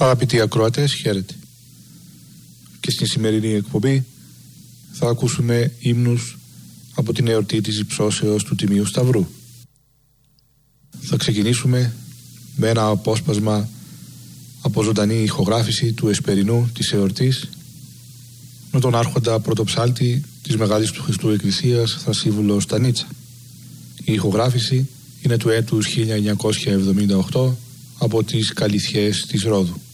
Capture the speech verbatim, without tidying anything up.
Αγαπητοί ακροατές, χαίρετε. Και στην σημερινή εκπομπή θα ακούσουμε ύμνους από την εορτή της υψώσεως του Τιμίου Σταυρού. Θα ξεκινήσουμε με ένα απόσπασμα από ζωντανή ηχογράφηση του εσπερινού της εορτής με τον άρχοντα πρωτοψάλτη της Μεγάλης του Χριστού Εκκλησίας Θρασίβουλο Στανίτσα. Η ηχογράφηση είναι του έτους χίλια εννιακόσια εβδομήντα οκτώ από τις Καλυθιές της Ρόδου.